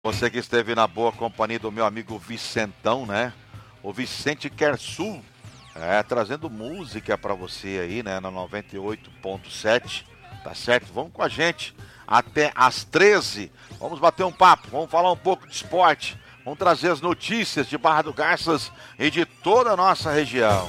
Você que esteve na boa companhia do meu amigo Vicentão, né? O Vicente Quersul, trazendo música pra você aí, né? Na 98.7, tá certo? Vamos com a gente até às 13. Vamos bater um papo, vamos falar um pouco de esporte. Vamos trazer as notícias de Barra do Garças e de toda a nossa região.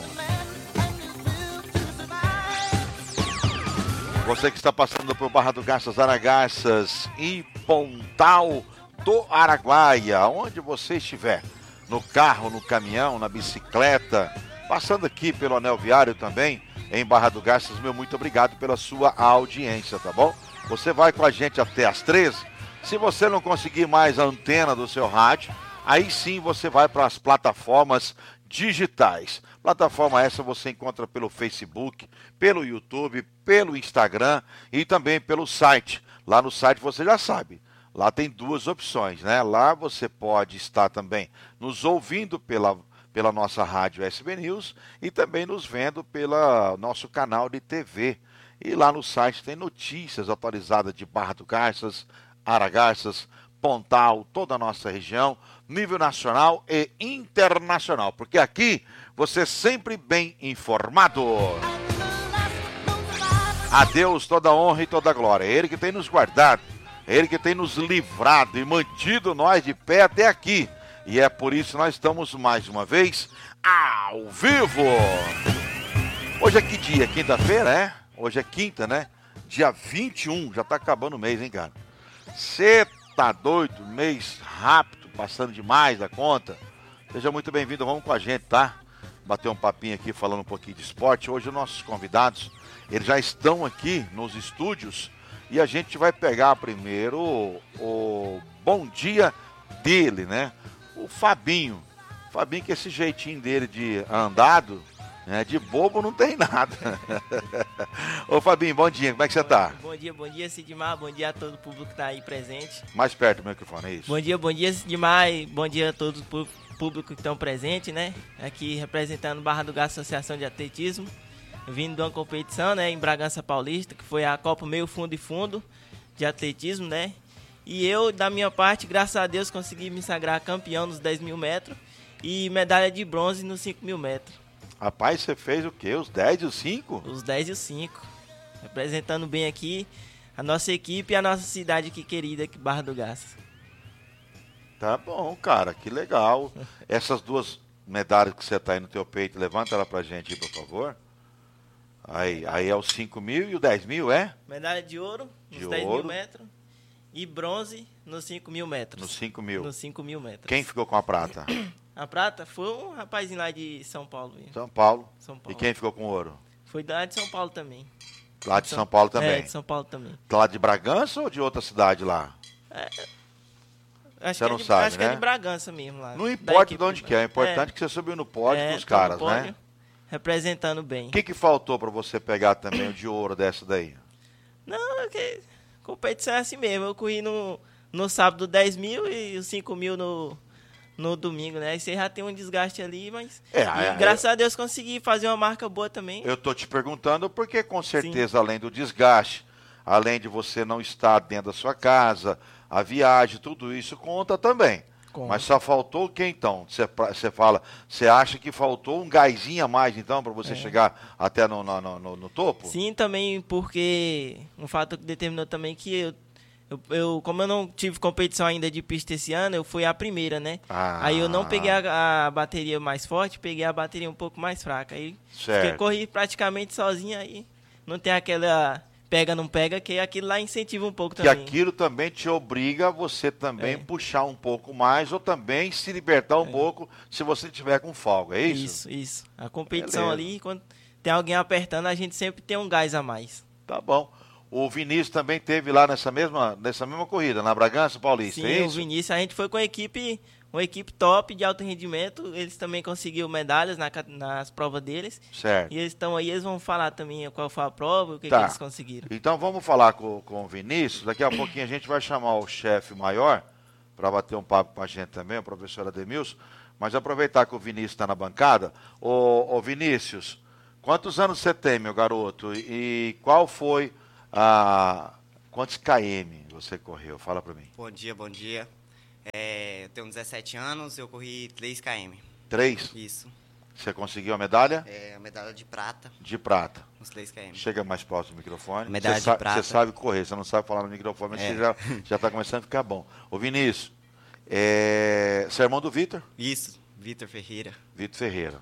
Você que está passando por Barra do Garças, Aragarças e Pontal do Araguaia, onde você estiver, no carro, no caminhão, na bicicleta, passando aqui pelo anel viário também, em Barra do Garças, meu muito obrigado pela sua audiência, tá bom? Você vai com a gente até às 13. Se você não conseguir mais a antena do seu rádio, aí sim você vai para as plataformas digitais. Plataforma essa você encontra pelo Facebook, pelo YouTube, pelo Instagram e também pelo site. Lá no site você já sabe. Lá tem duas opções, né? Lá você pode estar também nos ouvindo pela nossa rádio SB News e também nos vendo pelo nosso canal de TV. E lá no site tem notícias atualizadas de Barra do Garças, Aragarças, Pontal, toda a nossa região, nível nacional e internacional. Porque aqui você é sempre bem informado. A Deus toda a honra e toda a glória. É Ele que tem nos guardado. É Ele que tem nos livrado e mantido nós de pé até aqui. E é por isso que nós estamos mais uma vez ao vivo. Hoje é que dia? Quinta-feira, é? Hoje é quinta, né? Dia 21, já tá acabando o mês, hein, cara? Cê tá doido? Mês rápido, passando demais da conta. Seja muito bem-vindo, vamos com a gente, tá? Bater um papinho aqui, falando um pouquinho de esporte. Hoje os nossos convidados, eles já estão aqui nos estúdios. E a gente vai pegar primeiro o bom dia dele, né? O Fabinho. Fabinho, que esse jeitinho dele de andado, né? De bobo não tem nada. Ô Fabinho, bom dia, como é que você tá? Bom dia, Sidmar. Bom dia a todo o público que tá aí presente. Mais perto do microfone, é isso? Bom dia, Sidmar. Bom dia a todo o público que estão presentes, né? Aqui representando Barra do Garças Associação de Atletismo. Vindo de uma competição, né, em Bragança Paulista, que foi a Copa Meio Fundo e Fundo de atletismo, né? E eu, da minha parte, graças a Deus, consegui me sagrar campeão nos 10 mil metros e medalha de bronze nos 5 mil metros. Rapaz, você fez o quê? Os 10 e os 5? Os 10 e os 5. Representando bem aqui a nossa equipe e a nossa cidade aqui querida, aqui Barra do Garças. Tá bom, cara, que legal. Essas duas medalhas que você tá aí no teu peito, levanta ela pra gente aí, por favor. Aí é os 5 mil e o 10 mil, é? Medalha de ouro nos 10 mil metros e bronze nos 5 mil metros. Nos 5 mil? Nos 5 mil metros. Quem ficou com a prata? A prata foi um rapazinho lá de São Paulo. São Paulo. São Paulo. E quem ficou com o ouro? Foi lá de São Paulo também. Lá de São Paulo também? É, de São Paulo também. Lá de Bragança ou de outra cidade lá? Acho você que não sabe, acho né? que é de Bragança mesmo lá. Não importa de onde que é, o importante é que você subiu no pódio com os caras, no pódio, né? Representando bem. O que faltou pra você pegar também o de ouro dessa daí? Não, é que competição é assim mesmo. Eu corri no sábado 10 mil e os 5 mil no domingo, né? Aí você já tem um desgaste ali, mas graças a Deus consegui fazer uma marca boa também. Eu tô te perguntando porque com certeza, além do desgaste, além de você não estar dentro da sua casa, a viagem, tudo isso conta também. Mas só faltou o que então? Você fala, você acha que faltou um gásinho a mais então para você chegar até no topo? Sim, também porque um fato que determinou também que como eu não tive competição ainda de pista esse ano, eu fui a primeira, né? Aí eu não peguei a bateria mais forte, peguei a bateria um pouco mais fraca. Aí corri praticamente sozinho, aí não tem aquela pega, não pega, que aquilo lá incentiva um pouco também. Que aquilo também te obriga a você também puxar um pouco mais ou também se libertar um pouco se você tiver com folga, é isso? Isso. A competição ali, quando tem alguém apertando, a gente sempre tem um gás a mais. Tá bom. O Vinícius também teve lá nessa mesma corrida, na Bragança Paulista, sim, é isso? O Vinícius, a gente foi com uma equipe top de alto rendimento, eles também conseguiram medalhas nas provas deles. Certo. E eles estão aí, eles vão falar também qual foi a prova, o que eles conseguiram. Então vamos falar com o Vinícius, daqui a pouquinho a gente vai chamar o chefe maior para bater um papo com a gente também, o professor Ademilson, mas aproveitar que o Vinícius está na bancada. Ô Vinícius, quantos anos você tem, meu garoto? E qual foi quantos km você correu? Fala para mim. Bom dia. Eu tenho 17 anos, eu corri 3 km. 3? Isso. Você conseguiu a medalha? A medalha de prata. De prata. Nos 3 km. Chega mais próximo do microfone. Medalha de prata. Você sabe correr, você não sabe falar no microfone, mas você já está começando a ficar bom. Ô Vinícius, você é irmão do Vitor? Isso, Vitor Ferreira. Vitor Ferreira.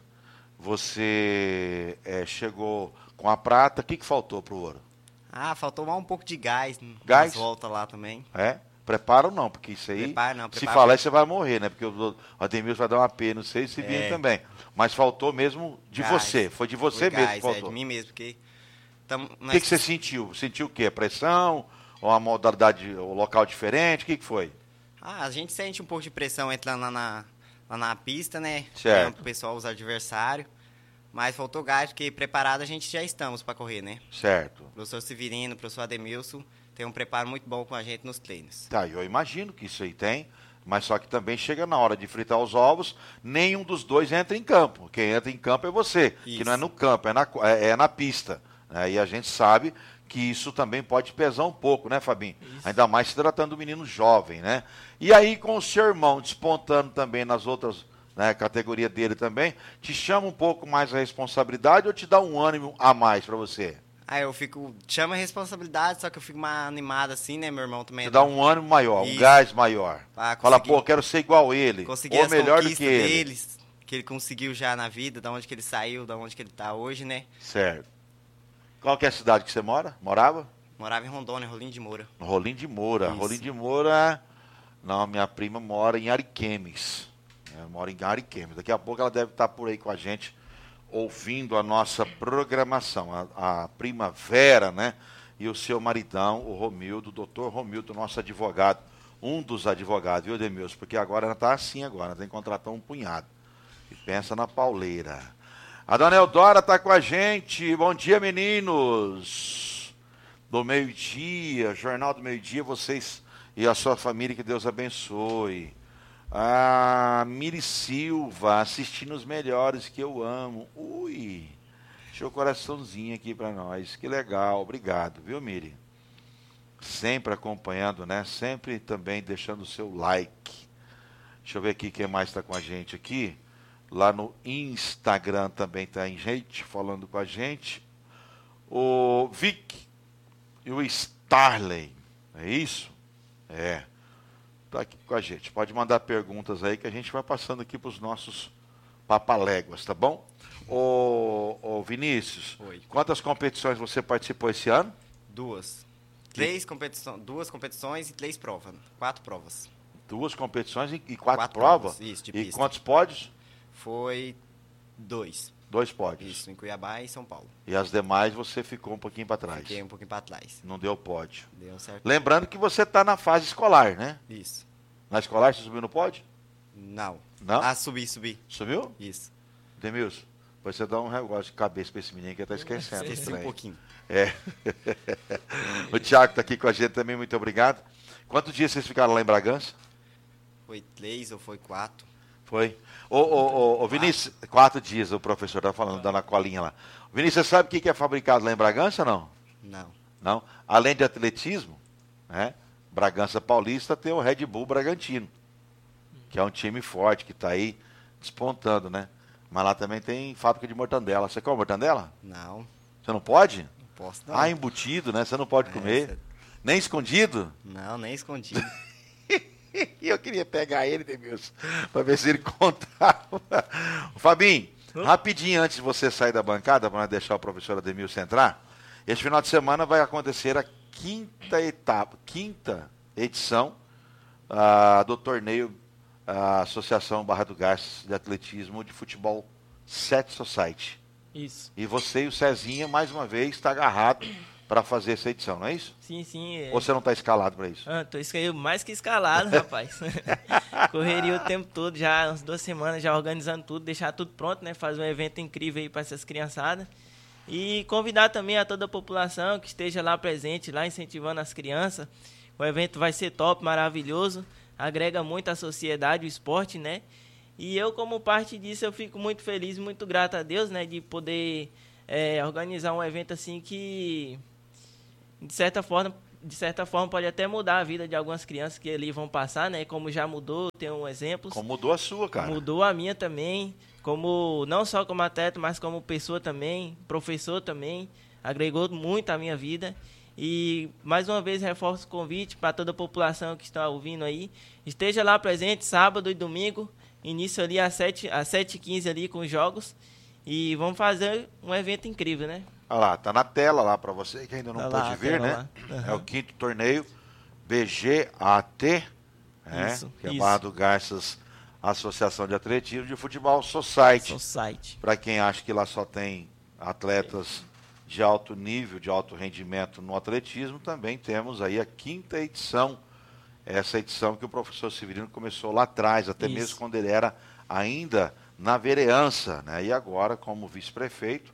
Você chegou com a prata, o que faltou pro ouro? Faltou mais um pouco de gás. Gás? Nas voltas lá também. Preparo não, porque isso aí, se falar, você vai morrer, né? Porque o Ademilson vai dar uma pena, não sei se vinha também. Mas faltou mesmo de gás. Você, foi de você foi mesmo gás, que faltou. de mim mesmo, porque... O que você sentiu? Sentiu o quê? Pressão? Ou a modalidade, o local diferente? O que foi? A gente sente um pouco de pressão entrando lá na pista, né? Certo. O pessoal, os adversários. Mas faltou gás, porque preparado a gente já estamos para correr, né? Certo. O professor Severino, o professor Ademilson tem um preparo muito bom com a gente nos treinos. Tá, eu imagino que isso aí tem, mas só que também chega na hora de fritar os ovos, nenhum dos dois entra em campo. Quem entra em campo é você, isso. Que não é no campo, é na pista. Né? E a gente sabe que isso também pode pesar um pouco, né, Fabinho? Isso. Ainda mais se tratando do menino jovem, né? E aí com o seu irmão despontando também nas outras, né, categoria dele também, te chama um pouco mais a responsabilidade ou te dá um ânimo a mais para você? Chama a responsabilidade, só que eu fico mais animado assim, né? Meu irmão também. Você dá um ânimo maior, um gás maior. Fala, pô, quero ser igual ele. Conseguir ou melhor do que ele. Deles, que ele conseguiu já na vida, da onde que ele saiu, da onde que ele tá hoje, né? Certo. Qual que é a cidade que você morava? Morava em Rondônia, Rolim de Moura. Rolim de Moura. Isso. Rolim de Moura. Não, minha prima mora em Ariquemes. Mora em Ariquemes. Daqui a pouco ela deve estar por aí com a gente, ouvindo a nossa programação, a prima Vera, né? E o seu maridão, o Romildo, o doutor Romildo, nosso advogado, um dos advogados, viu, Demilson? Porque agora ela está assim agora, tem que contratar um punhado. E pensa na pauleira. A dona Eudora está com a gente. Bom dia, meninos. Do meio-dia, Jornal do Meio-Dia, vocês e a sua família, que Deus abençoe. A Miri Silva, assistindo os melhores que eu amo. Ui, deixou o coraçãozinho aqui para nós. Que legal, obrigado, viu, Miri? Sempre acompanhando, né? Sempre também deixando o seu like. Deixa eu ver aqui quem mais está com a gente aqui. Lá no Instagram também está em gente falando com a gente. O Vic e o Starley, é isso? Está aqui com a gente. Pode mandar perguntas aí que a gente vai passando aqui para os nossos papaléguas, tá bom? Ô Vinícius, oi. Quantas competições você participou esse ano? 2. 2 competições e 3 provas. 4 provas. 2 competições e 4 provas? Isso, de pista. E quantos pódios? Foi 2. 2 pódios. Isso, em Cuiabá e São Paulo. E as demais você ficou um pouquinho para trás? Fiquei um pouquinho para trás. Não deu pódio. Deu certo. Lembrando que você está na fase escolar, né? Isso. Na escolar você subiu no pódio? Não. Não? Subi. Subiu? Isso. Demilson, depois você dá um negócio de cabeça para esse menino que ele está esquecendo. Esqueci um pouquinho. O Thiago está aqui com a gente também, muito obrigado. Quantos dias vocês ficaram lá em Bragança? Foi 3 ou foi 4? Foi. Ô Vinícius, 4 dias o professor está falando, dando a colinha lá. Vinícius, você sabe o que é fabricado lá em Bragança, não? Não? Além de atletismo, né? Bragança Paulista tem o Red Bull Bragantino, que é um time forte, que está aí despontando, né? Mas lá também tem fábrica de mortandela. Você come mortandela? Não. Você não pode? Não posso, não. Embutido, né? Você não pode comer. Nem escondido? Não, nem escondido. E eu queria pegar ele, Demilson, para ver se ele contava. Fabinho, rapidinho antes de você sair da bancada, para deixar o professor Ademilson entrar, este final de semana vai acontecer a quinta edição do torneio Associação Barra do Garças de Atletismo de Futebol Set Society. Isso. E você e o Cezinha, mais uma vez, está agarrado para fazer essa edição, não é isso? Sim. Ou você não está escalado para isso? Tô mais que escalado, rapaz. Correria o tempo todo, já umas 2 semanas, já organizando tudo, deixar tudo pronto, né? Fazer um evento incrível aí para essas criançadas. E convidar também a toda a população que esteja lá presente, lá incentivando as crianças. O evento vai ser top, maravilhoso, agrega muito à sociedade, o esporte, né? E eu, como parte disso, eu fico muito feliz, muito grato a Deus, né? De poder organizar um evento assim que, de certa forma, de certa forma, pode até mudar a vida de algumas crianças que ali vão passar, né? Como já mudou, tem um exemplo. Como mudou a sua, cara? Mudou a minha também, como não só como atleta, mas como pessoa também, professor também, agregou muito a minha vida. E mais uma vez reforço o convite para toda a população que está ouvindo aí. Esteja lá presente sábado e domingo, início ali às 7h15 ali com os jogos. E vamos fazer um evento incrível, né? Olha lá, tá na tela lá para você que ainda não pôde ver, né? Uhum. É o 5º torneio BGAT, né? Isso, que é isso. Barra do Garças Associação de Atletismo de Futebol Society. Para quem acha que lá só tem atletas de alto nível, de alto rendimento no atletismo, também temos aí a 5ª edição. Essa edição que o professor Severino começou lá atrás, até Isso. mesmo quando ele era ainda na vereança, né? E agora como vice-prefeito,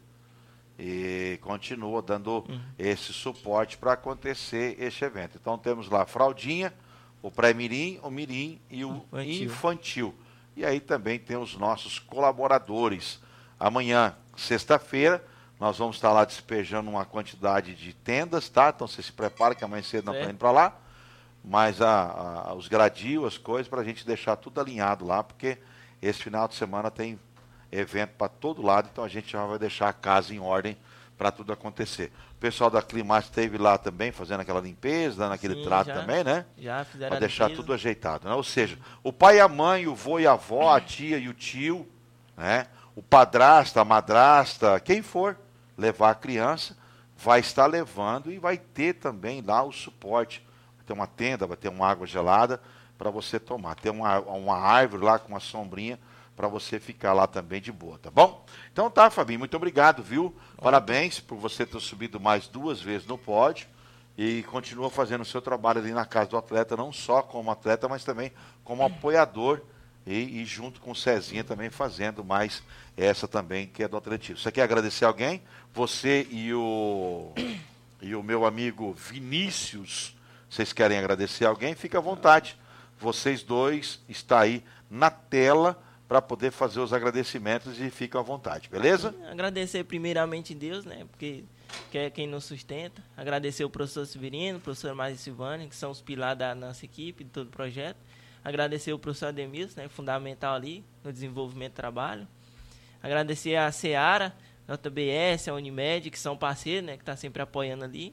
e continua dando esse suporte para acontecer este evento. Então temos lá a fraldinha, o pré-mirim, o mirim e o infantil. E aí também tem os nossos colaboradores. Amanhã, sexta-feira, nós vamos estar lá despejando uma quantidade de tendas, tá? Então você se prepara que amanhã cedo não está indo para lá. Mas os gradios, as coisas, para a gente deixar tudo alinhado lá, porque esse final de semana tem evento para todo lado, então a gente já vai deixar a casa em ordem para tudo acontecer. O pessoal da Climax esteve lá também, fazendo aquela limpeza, dando aquele trato também, né? Já fizeram para deixar tudo ajeitado, né? Ou seja, o pai e a mãe, o vô e a avó, a tia e o tio, né? O padrasto, a madrasta, quem for levar a criança, vai estar levando e vai ter também lá o suporte. Vai ter uma tenda, vai ter uma água gelada para você tomar. Tem uma árvore lá com uma sombrinha para você ficar lá também de boa, tá bom? Então tá, Fabinho, muito obrigado, viu? Parabéns por você ter subido mais 2 vezes no pódio e continua fazendo o seu trabalho ali na casa do atleta, não só como atleta, mas também como apoiador e junto com o Cezinha também fazendo mais essa também que é do atletismo. Você quer agradecer alguém? Você e o meu amigo Vinícius, vocês querem agradecer alguém? Fica à vontade. Vocês dois estão aí na tela para poder fazer os agradecimentos e fica à vontade, beleza? Agradecer primeiramente a Deus, né? Porque é quem nos sustenta. Agradecer o professor Severino, o professor Mário Silvani, que são os pilares da nossa equipe, de todo o projeto. Agradecer o professor Ademilson, né? Fundamental ali no desenvolvimento do trabalho. Agradecer a Seara, a JBS, a Unimed, que são parceiros, né? Que está sempre apoiando ali.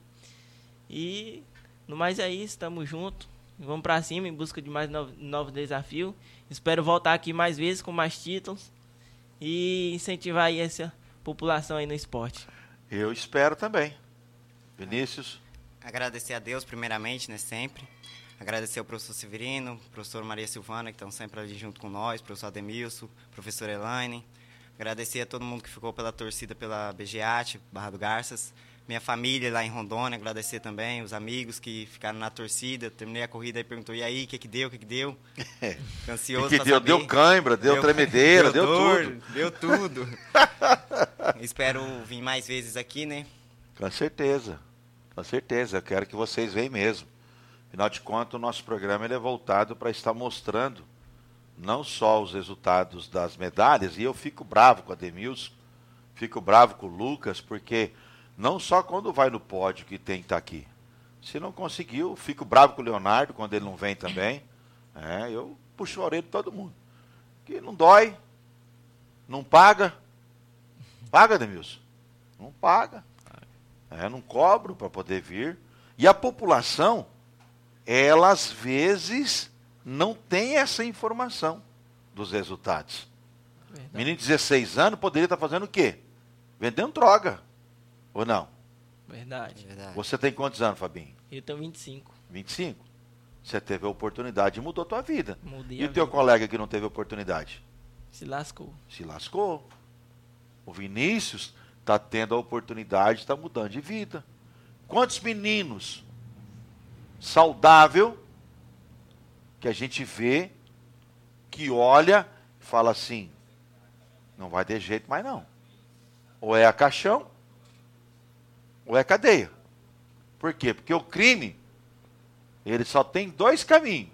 E no mais é isso, estamos juntos. Vamos para cima em busca de mais novos desafios. Espero voltar aqui mais vezes com mais títulos e incentivar aí essa população aí no esporte. Eu espero também. Vinícius? Agradecer a Deus primeiramente, né, sempre. Agradecer ao professor Severino, professor Maria Silvana, que estão sempre ali junto com nós, professor Ademilson, professor Elaine. Agradecer a todo mundo que ficou pela torcida pela BGAT, Barra do Garças. Minha família lá em Rondônia, agradecer também, os amigos que ficaram na torcida. Terminei a corrida e perguntou, e aí, o que deu? Ansioso pra saber. Deu cãibra, deu tremedeira, deu dor, tudo. Deu tudo. Espero vir mais vezes aqui, né? Com certeza, com certeza. Eu quero que vocês venham mesmo. Afinal de contas, o nosso programa ele é voltado para estar mostrando não só os resultados das medalhas, e eu fico bravo com a Ademilson, fico bravo com o Lucas, porque não só quando vai no pódio que tem que estar aqui. Se não conseguiu, fico bravo com o Leonardo quando ele não vem também. Eu puxo a orelha de todo mundo. Que não dói, não paga. Paga, Ademilson? Não paga. Não cobro para poder vir. E a população, ela às vezes não tem essa informação dos resultados. Verdade. Menino de 16 anos poderia estar fazendo o quê? Vendendo droga. Ou não? Verdade. Você tem quantos anos, Fabinho? Eu tenho 25. 25? Você teve a oportunidade e mudou a tua vida. Mudei e o teu colega que não teve oportunidade? Se lascou. Se lascou. O Vinícius está tendo a oportunidade, está mudando de vida. Quantos meninos saudável que a gente vê, que olha e fala assim, não vai ter jeito mais não. Ou é a caixão, ou é cadeia. Por quê? Porque o crime, ele só tem 2 caminhos.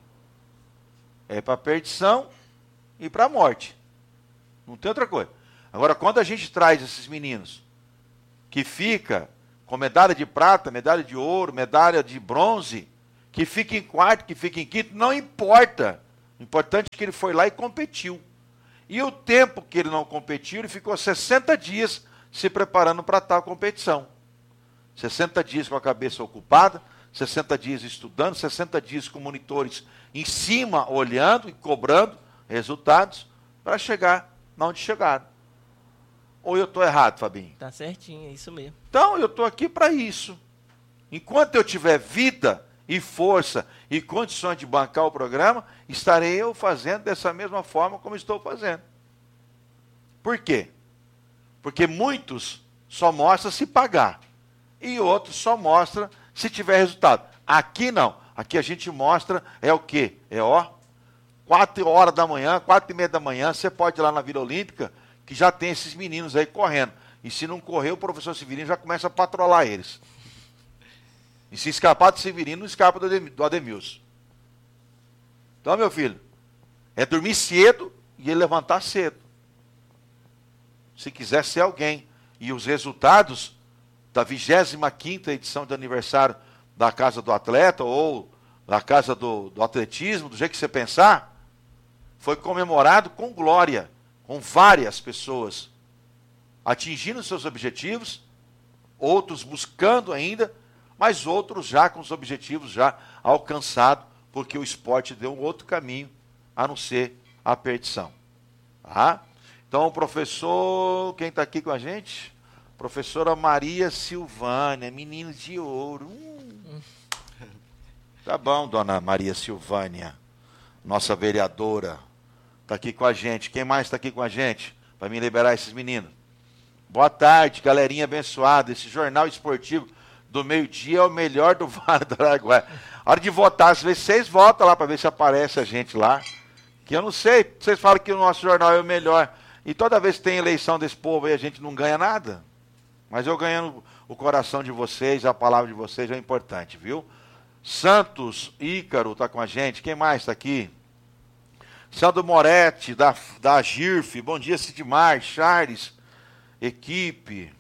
É para perdição e para a morte. Não tem outra coisa. Agora, quando a gente traz esses meninos que fica com medalha de prata, medalha de ouro, medalha de bronze, que fica em quarto, que fica em quinto, não importa. O importante é que ele foi lá e competiu. E o tempo que ele não competiu, ele ficou 60 dias se preparando para tal competição. 60 dias com a cabeça ocupada, 60 dias estudando, 60 dias com monitores em cima, olhando e cobrando resultados, para chegar onde chegaram. Ou eu estou errado, Fabinho? Tá certinho, é isso mesmo. Então, eu estou aqui para isso. Enquanto eu tiver vida e força e condições de bancar o programa, estarei eu fazendo dessa mesma forma como estou fazendo. Por quê? Porque muitos só mostram se pagar. E outros só mostram se tiver resultado. Aqui não. Aqui a gente mostra é o quê? 4 horas da manhã, 4:30 da manhã, você pode ir lá na Vila Olímpica, que já tem esses meninos aí correndo. E se não correr, o professor Severino já começa a patrolar eles. E se escapar do Severino, não escapa do Ademilson. Então, meu filho, é dormir cedo e ele levantar cedo. Se quiser ser alguém. E os resultados da 25ª edição de aniversário da Casa do Atleta, ou da Casa do Atletismo, do jeito que você pensar, foi comemorado com glória, com várias pessoas atingindo seus objetivos, outros buscando ainda, mas outros já com os objetivos já alcançados, porque o esporte deu um outro caminho, a não ser a perdição. Tá? Então, o professor, quem está aqui com a gente? Professora Maria Silvânia, menino de ouro. Tá bom, dona Maria Silvânia, nossa vereadora, está aqui com a gente. Quem mais está aqui com a gente? Para me liberar esses meninos. Boa tarde, galerinha abençoada. Esse jornal esportivo do meio-dia é o melhor do Vale do Araguaia. Hora de votar, às vezes vocês votam lá para ver se aparece a gente lá. Que eu não sei, vocês falam que o nosso jornal é o melhor. E toda vez que tem eleição desse povo aí, a gente não ganha nada. Mas eu ganhando o coração de vocês, a palavra de vocês é importante, viu? Santos Ícaro está com a gente. Quem mais está aqui? Sandro Moretti, da GIRF. Bom dia, Sidmar, Charles, equipe.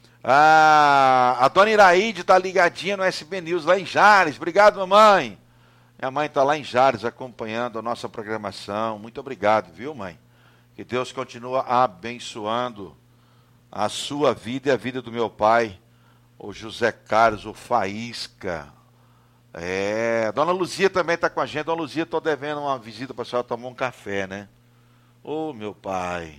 A dona Iraíde está ligadinha no SB News lá em Jales. Obrigado, mamãe. Minha mãe está lá em Jales acompanhando a nossa programação. Muito obrigado, viu, mãe? Que Deus continue abençoando a sua vida e a vida do meu pai, o José Carlos, o Faísca. Dona Luzia também está com a gente. Dona Luzia, estou devendo uma visita para a senhora tomar um café, né? Ô, meu pai.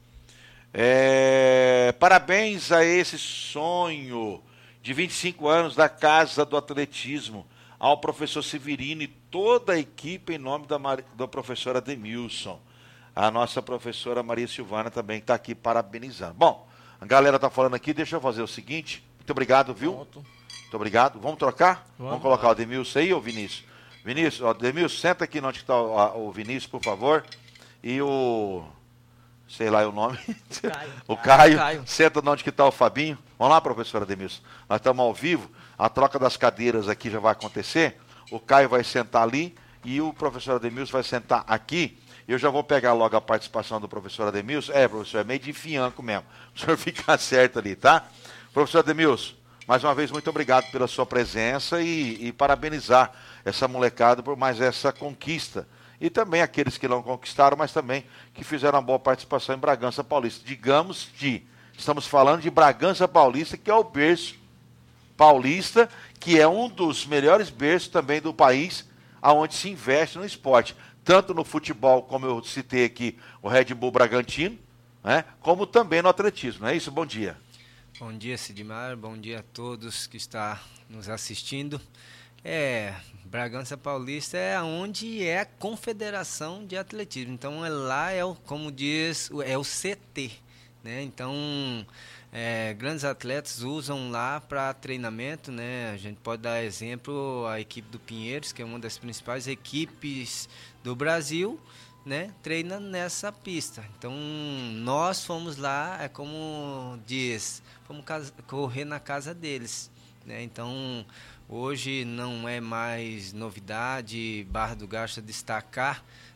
Parabéns a esse sonho de 25 anos da Casa do Atletismo, ao professor Severino e toda a equipe em nome da professora Ademilson. A nossa professora Maria Silvana também está aqui parabenizando. Bom, a galera está falando aqui, deixa eu fazer o seguinte. Muito obrigado, viu? Pronto. Muito obrigado. Vamos trocar? Vamos colocar o Ademilson aí, ô Vinícius? Vinícius, Ademilson, senta aqui onde está o Vinícius, por favor. E o... sei lá o nome. Caio. O Caio. Senta onde está o Fabinho. Vamos lá, professora Ademilson. Nós estamos ao vivo. A troca das cadeiras aqui já vai acontecer. O Caio vai sentar ali e o professor Ademilson vai sentar aqui. Eu já vou pegar logo a participação do professor Ademilson. Professor, é meio de fianco mesmo. O senhor fica certo ali, tá? Professor Ademilson, mais uma vez, muito obrigado pela sua presença e parabenizar essa molecada por mais essa conquista. E também aqueles que não conquistaram, mas também que fizeram uma boa participação em Bragança Paulista. Digamos que estamos falando de Bragança Paulista, que é o berço paulista, que é um dos melhores berços também do país, aonde se investe no esporte. Tanto no futebol, como eu citei aqui, o Red Bull Bragantino, né, como também no atletismo. Não é isso? Bom dia. Bom dia, Sidmar. Bom dia a todos que estão nos assistindo. Bragança Paulista é onde é a Confederação de Atletismo. Então, lá como diz, é o CT. Né? Então, grandes atletas usam lá para treinamento. Né? A gente pode dar exemplo a equipe do Pinheiros, que é uma das principais equipes do Brasil, né? Treina nessa pista. Então, nós fomos lá, como diz, fomos correr na casa deles. Né? Então, hoje não é mais novidade Barra do Garça destacar,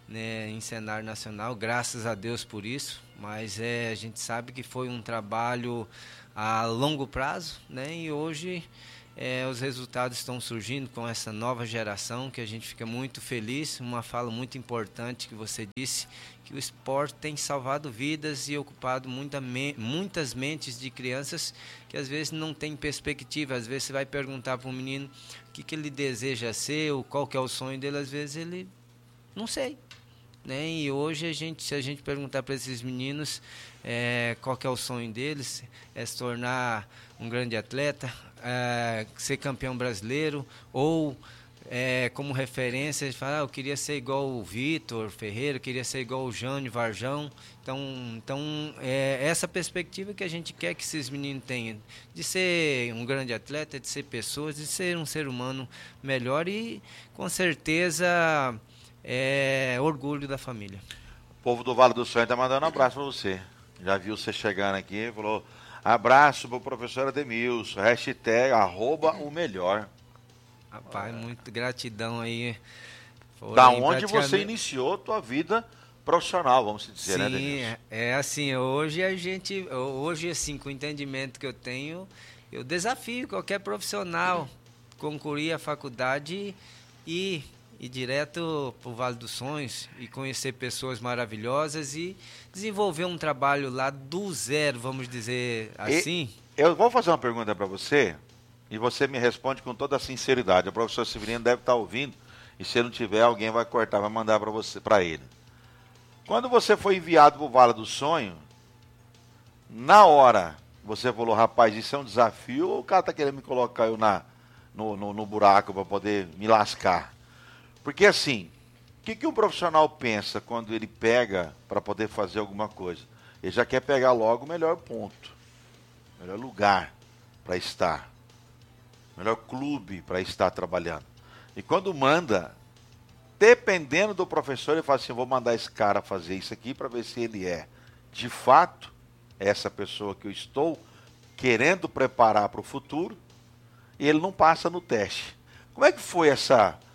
né, em cenário nacional, graças a Deus por isso, mas a gente sabe que foi um trabalho a longo prazo, né, e hoje os resultados estão surgindo com essa nova geração, que a gente fica muito feliz. Uma fala muito importante que você disse, que o esporte tem salvado vidas e ocupado muitas mentes de crianças que às vezes não tem perspectiva. Às vezes você vai perguntar para um menino o que ele deseja ser, ou qual que é o sonho dele, às vezes ele não sei, né? E hoje se a gente perguntar para esses meninos qual que é o sonho deles, é se tornar um grande atleta, ser campeão brasileiro, ou como referência, falar, eu queria ser igual o Vitor Ferreira, eu queria ser igual o Jânio Varjão. Então essa perspectiva que a gente quer que esses meninos tenham, de ser um grande atleta, de ser pessoas, de ser um ser humano melhor e, com certeza, orgulho da família. O povo do Vale do Sonho está mandando um abraço para você. Já viu você chegando aqui, falou, abraço para o professor Ademilson, hashtag @o melhor. Rapaz, muita gratidão aí. Da onde você iniciou a tua vida profissional, vamos dizer, sim, né, Ademilson? Assim, hoje assim, com o entendimento que eu tenho, eu desafio qualquer profissional concluir a faculdade e ir direto para o Vale dos Sonhos e conhecer pessoas maravilhosas e desenvolver um trabalho lá do zero, vamos dizer assim. Eu vou fazer uma pergunta para você e você me responde com toda a sinceridade. O professor Severino deve estar ouvindo e se não tiver, alguém vai cortar, vai mandar para ele. Quando você foi enviado para o Vale do Sonho, na hora você falou, rapaz, isso é um desafio ou o cara está querendo me colocar eu no buraco para poder me lascar? Porque assim, o que um profissional pensa quando ele pega para poder fazer alguma coisa? Ele já quer pegar logo o melhor ponto, o melhor lugar para estar, o melhor clube para estar trabalhando. E quando manda, dependendo do professor, ele fala assim, vou mandar esse cara fazer isso aqui para ver se ele é, de fato, essa pessoa que eu estou querendo preparar para o futuro, e ele não passa no teste. Como é que foi essa